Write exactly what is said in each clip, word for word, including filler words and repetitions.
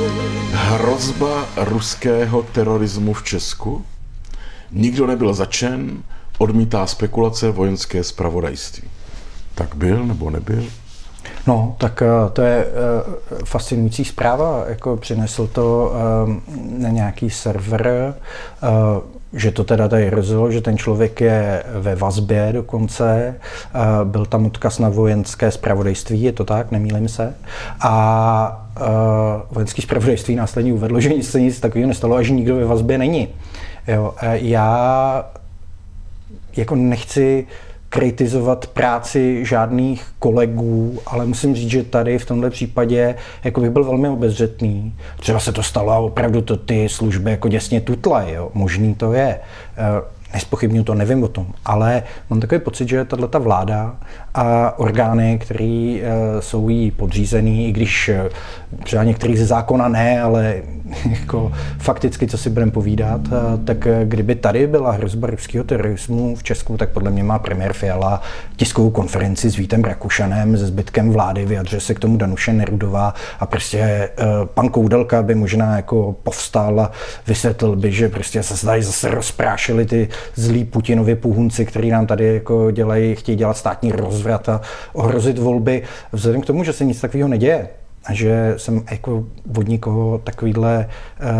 Hrozba ruského terorismu v Česku? Nikdo nebyl zatčen, odmítá spekulace vojenské zpravodajství. Tak byl nebo nebyl? No, tak to je fascinující zpráva. Jako přinesl to na nějaký server, že to teda tady hrozilo, že ten člověk je ve vazbě dokonce. Byl tam odkaz na vojenské zpravodajství, je to tak, nemýlím se. A vojenské zpravodajství následně uvedlo, že nic se nic takového nestalo a že nikdo ve vazbě není. Jo, já jako nechci kritizovat práci žádných kolegů, ale musím říct, že tady v tomhle případě jako bych byl velmi obezřetný. Třeba se to stalo a opravdu to ty služby jako děsně tutlají, jo. Možný to je. Nezpochybnuju to, nevím o tom, ale mám takový pocit, že tato vláda a orgány, které jsou jí podřízený, i když třeba některý ze zákona ne, ale jako fakticky, co si budeme povídat, tak kdyby tady byla hrozba ruského terorismu v Česku, tak podle mě má premiér Fiala tiskovou konferenci s Vítem Rakušanem, se zbytkem vlády, vyjadřuje se k tomu Danuše Nerudová a prostě pan Koudelka by možná jako povstal a vysvětlil by, že prostě se tady zase rozprášili ty zlí Putinovi puhunci, který nám tady jako dělají, chtějí dělat státní rozvrat a ohrozit volby. Vzhledem k tomu, že se nic takového neděje, a že jsem jako od nikoho takovýhle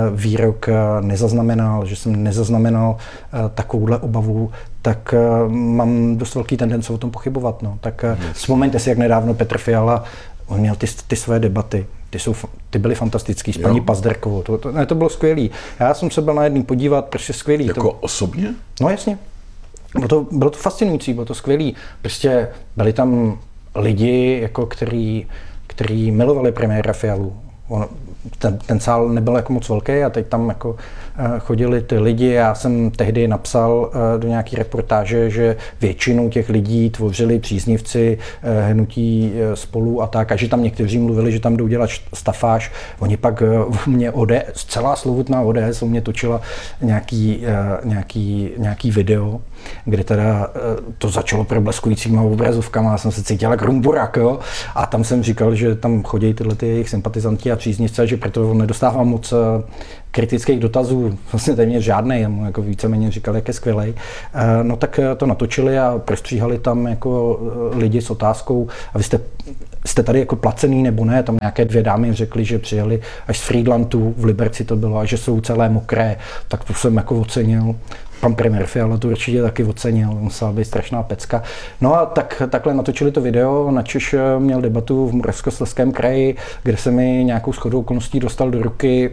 výrok nezaznamenal, že jsem nezaznamenal takovouhle obavu, tak mám dost velký tendence o tom pochybovat. No. Tak vzpomeňte si, jak nedávno Petr Fiala, on měl ty, ty své debaty. Ty, jsou, ty byly fantastický s paní Pazderkovou. To, to, ne, to bylo skvělý. Já jsem se byl na jedný podívat, prostě skvělý. Jako to, osobně? No jasně. Bylo to, bylo to fascinující, bylo to skvělý. Prostě byli tam lidi, jako který, který milovali premiéra Fialu. On, ten, ten sál nebyl jako moc velký a teď tam jako chodili ty lidi. Já jsem tehdy napsal do nějaký reportáže, že většinu těch lidí tvořili příznivci hnutí Spolu a tak, a že tam někteří mluvili, že tam jdou dělat stafáž. Oni pak mě O D S, celá slovutná O D S, mě točila nějaký, nějaký, nějaký video, kde teda to začalo probleskujícíma obrazovkama, já jsem se cítil jak rumburak, jo? A tam jsem říkal, že tam chodí tyhle ty jejich sympatizanti a příznivci, že proto nedostává moc kritických dotazů, vlastně téměř žádnej, já mu jako víceméně říkal, jak je skvělej. No tak to natočili a prostříhali tam jako lidi s otázkou, a vy jste, jste tady jako placený nebo ne, tam nějaké dvě dámy řekly, že přijeli až z Friedlandu, v Liberci to bylo, a že jsou celé mokré, tak to jsem jako ocenil. Pan premiér Fiala to určitě taky ocenil, musela být strašná pecka. No a tak, takhle natočili to video, načež měl debatu v Moravskoslezském kraji, kde se mi nějakou shodou okolností dostal do ruky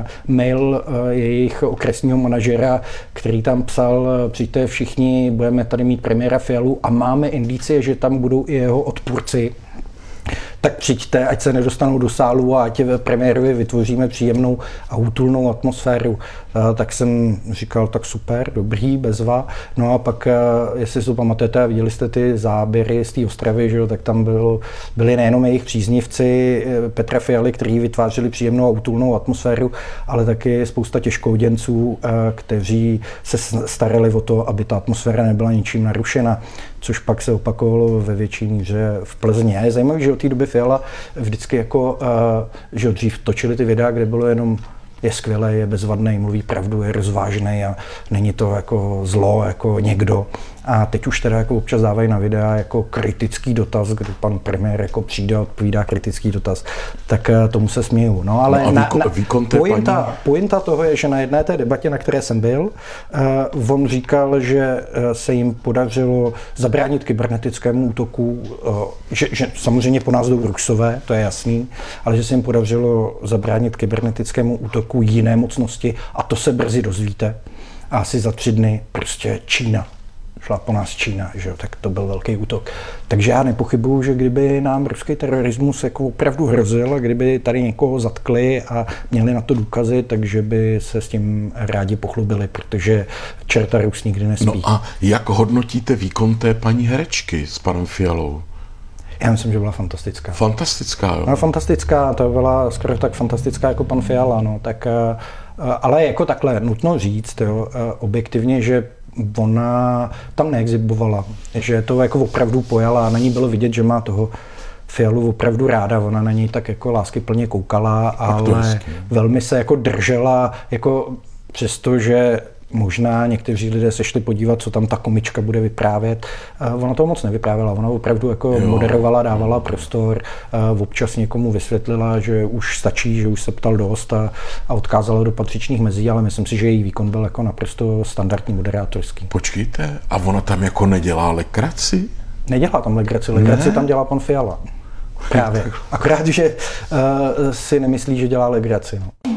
mail jejich okresního manažera, který tam psal, přijďte všichni, budeme tady mít premiéra Fialu a máme indicie, že tam budou i jeho odpůrci. Tak přijďte, ať se nedostanou do sálu a ať premiérovi vytvoříme příjemnou a útulnou atmosféru. Tak jsem říkal, tak super, dobrý, bezva. No a pak, jestli si to pamatujete, viděli jste ty záběry z té Ostravy, že jo, tak tam byl, byli nejenom jejich příznivci Petra Fialy, kteří vytvářeli příjemnou a útulnou atmosféru, ale taky spousta těžkouděnců, kteří se starali o to, aby ta atmosféra nebyla ničím narušena, což pak se opakovalo ve větší míře v Plzni. A je zajímavé, že od té doby Fiala vždycky jako, že dřív točili ty videa, kde bylo jenom je skvělý, je bezvadný, mluví pravdu, je rozvážný a není to jako zlo, jako někdo. A teď už teda jako občas dávají na videa jako kritický dotaz, kdy pan premiér jako přijde a odpovídá kritický dotaz, tak tomu se směju. No ale no na, na, pointa, paní... pointa toho je, že na jedné té debatě, na které jsem byl, uh, on říkal, že se jim podařilo zabránit kybernetickému útoku, uh, že, že samozřejmě po nás jdou Rusové, to je jasný, ale že se jim podařilo zabránit kybernetickému útoku jiné mocnosti a to se brzy dozvíte. A asi za tři dny prostě Čína. Šla po nás Čína, že jo, tak to byl velký útok. Takže já nepochybuju, že kdyby nám ruský terorismus jako opravdu hrozil a kdyby tady někoho zatkli a měli na to důkazy, takže by se s tím rádi pochlubili, protože čerta Rus nikdy nespí. No a jak hodnotíte výkon té paní herečky s panem Fialou? Já myslím, že byla fantastická. Fantastická, jo? No, fantastická, to byla skoro tak fantastická jako pan Fiala, no, tak, ale jako takhle nutno říct, jo, objektivně, že ona tam neexibovala, že to jako opravdu pojala a na ní bylo vidět, že má toho Fialu opravdu ráda, ona na něj tak jako láskyplně koukala, ale Aktorsky. velmi se jako držela, jako přestože možná někteří lidé se šli podívat, co tam ta komička bude vyprávět. Ona toho moc nevyprávěla, ona opravdu jako jo. moderovala, dávala prostor, občas někomu vysvětlila, že už stačí, že už se ptal dost a, a odkázala do patřičných mezí, ale myslím si, že její výkon byl jako naprosto standardní moderátorský. Počkejte, a ona tam jako nedělá legraci? Nedělá tam legraci, legraci ne? tam dělá pan Fiala. Právě. Akorát, že uh, si nemyslí, že dělá legraci. No.